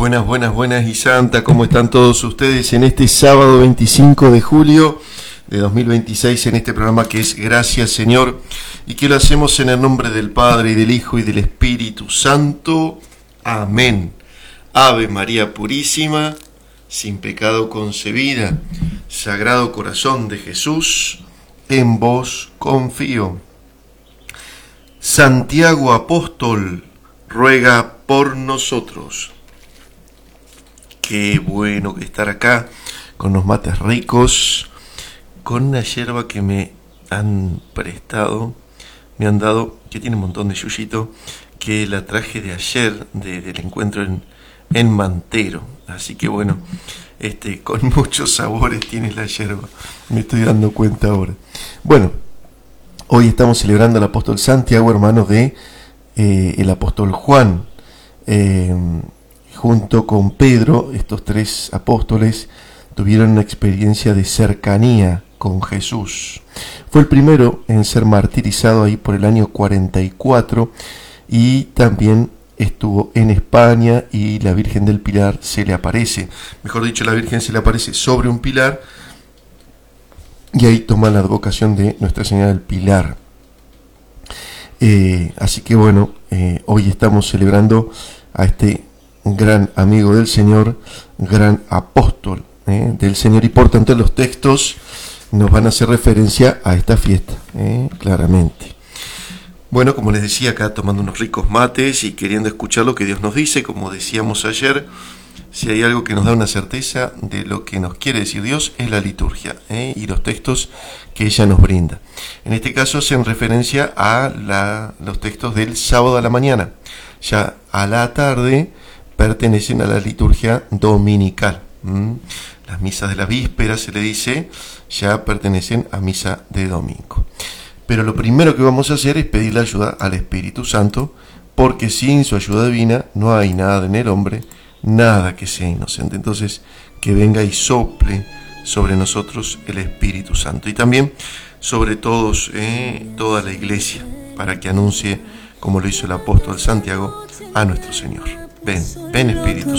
Buenas, buenas, buenas y santa, ¿cómo están todos ustedes en este sábado 25 de julio de 2026 en este programa que es Gracias Señor y que lo hacemos en el nombre del Padre y del Hijo y del Espíritu Santo? Amén. Ave María Purísima, sin pecado concebida, Sagrado Corazón de Jesús, en vos confío. Santiago Apóstol, ruega por nosotros. Qué bueno que estar acá con los mates ricos, con una yerba que me han prestado, me han dado, que tiene un montón de yuyito, que la traje de ayer del encuentro en Mantero. Así que bueno, con muchos sabores tiene la yerba, me estoy dando cuenta ahora. Bueno, hoy estamos celebrando al apóstol Santiago, hermanos de el apóstol Juan. Junto con Pedro, estos tres apóstoles tuvieron una experiencia de cercanía con Jesús. Fue el primero en ser martirizado ahí por el año 44 y también estuvo en España y la Virgen del Pilar se le aparece. Mejor dicho, la Virgen se le aparece sobre un pilar y ahí toma la advocación de Nuestra Señora del Pilar. Así que bueno, hoy estamos celebrando a este gran amigo del Señor, gran apóstol del Señor, y por tanto los textos nos van a hacer referencia a esta fiesta, claramente. Bueno, como les decía, acá tomando unos ricos mates y queriendo escuchar lo que Dios nos dice, como decíamos ayer, si hay algo que nos da una certeza de lo que nos quiere decir Dios es la liturgia y los textos que ella nos brinda. En este caso hacen referencia a los textos del sábado a la mañana. Ya a la tarde pertenecen a la liturgia dominical. Las misas de la víspera, se le dice, ya pertenecen a misa de domingo. Pero lo primero que vamos a hacer es pedir la ayuda al Espíritu Santo, porque sin su ayuda divina no hay nada en el hombre, nada que sea inocente. Entonces, que venga y sople sobre nosotros el Espíritu Santo. Y también sobre todos, toda la iglesia, para que anuncie, como lo hizo el apóstol Santiago, a nuestro Señor. Ven, ven Espíritu